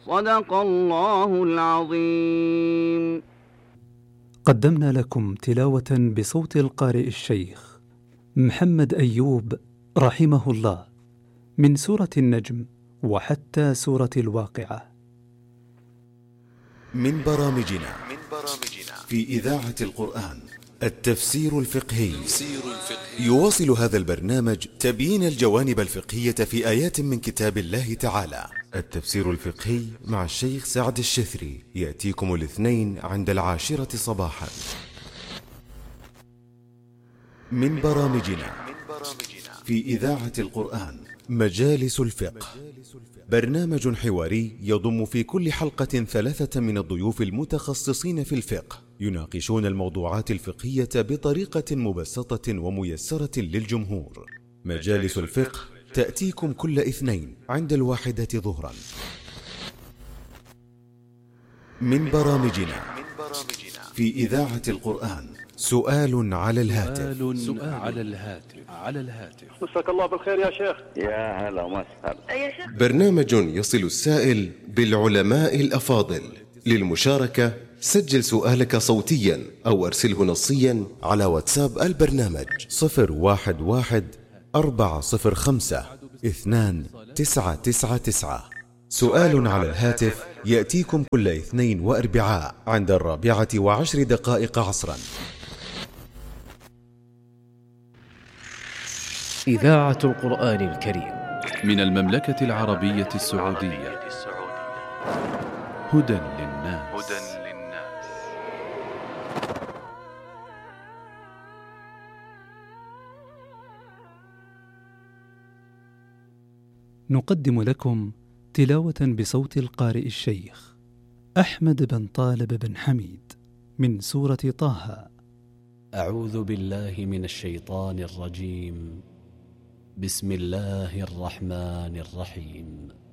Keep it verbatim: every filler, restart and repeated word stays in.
صدق الله العظيم. قدمنا لكم تلاوة بصوت القارئ الشيخ محمد أيوب رحمه الله من سورة النجم وحتى سورة الواقعة. من برامجنا في إذاعة القرآن التفسير الفقهي. يواصل هذا البرنامج تبيين الجوانب الفقهية في آيات من كتاب الله تعالى. التفسير الفقهي مع الشيخ سعد الشثري يأتيكم الاثنين عند العاشرة صباحا. من برامجنا في إذاعة القرآن مجالس الفقه، برنامج حواري يضم في كل حلقة ثلاثة من الضيوف المتخصصين في الفقه يناقشون الموضوعات الفقهية بطريقة مبسطة وميسرة للجمهور. مجالس الفقه تأتيكم كل اثنين عند الواحدة ظهرا. من برامجنا في إذاعة القرآن سؤال على الهاتف. سؤال على الهاتف على الهاتف مساك الله بالخير يا شيخ. يا هلا وسهلا يا شيخ. برنامج يصل السائل بالعلماء الأفاضل. للمشاركة سجل سؤالك صوتيا أو أرسله نصيا على واتساب البرنامج صفر واحد واحد أربعة صفر خمسة اثنان تسعة تسعة تسعة. سؤال على الهاتف يأتيكم كل اثنين وأربعاء عند الرابعة وعشر دقائق عصرا. إذاعة القرآن الكريم من المملكة العربية السعودية. هدى للناس. نقدم لكم تلاوة بصوت القارئ الشيخ أحمد بن طالب بن حميد من سورة طه. أعوذ بالله من الشيطان الرجيم. بسم الله الرحمن الرحيم.